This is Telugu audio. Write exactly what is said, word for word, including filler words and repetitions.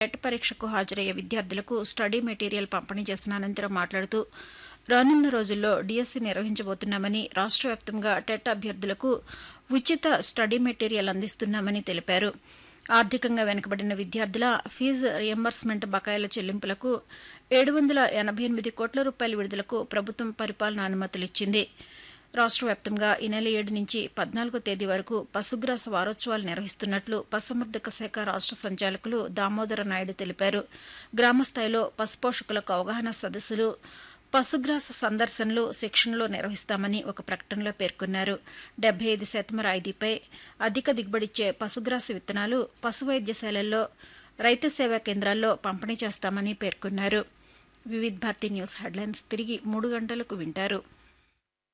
టెట్ పరీక్షకు హాజరయ్యే విద్యార్థులకు స్టడీ మెటీరియల్ పంపిణీ చేసిన అనంతరం మాట్లాడుతూ రానున్న రోజుల్లో డిఎస్సి నిర్వహించబోతున్నామని, రాష్ట్ర వ్యాప్తంగా టెట్ అభ్యర్థులకు ఉచిత స్టడీ మెటీరియల్ అందిస్తున్నామని తెలిపారు. ఆర్థికంగా వెనుకబడిన విద్యార్థుల ఫీజు రియంబర్స్మెంట్ బకాయిల చెల్లింపులకు ఏడు వందల ఎనభై ఎనిమిది కోట్ల రూపాయల విడుదలకు ప్రభుత్వం పరిపాలనా అనుమతులిచ్చింది. రాష్ట్ర వ్యాప్తంగా ఈ నెల ఏడు నుంచి పద్నాలుగో తేదీ వరకు పశుగ్రాస వారోత్సవాలు నిర్వహిస్తున్నట్లు పశుసంవర్ధక శాఖ రాష్ట్ర సంచాలకులు దామోదర నాయుడు తెలిపారు. గ్రామస్థాయిలో పశుపోషకులకు అవగాహన సదస్సులు, పశుగ్రాస సందర్శనలు, శిక్షణలు నిర్వహిస్తామని ఒక ప్రకటనలో పేర్కొన్నారు. డెబ్బై ఐదు శాతం రాయితీపై అధిక దిగుబడిచ్చే పశుగ్రాస విత్తనాలు పశు వైద్యశాలల్లో, రైతు సేవా కేంద్రాల్లో పంపిణీ చేస్తామని పేర్కొన్నారు. వివిధ భారతి న్యూస్ హెడ్లైన్స్ తిరిగి మూడు గంటలకు వింటారు.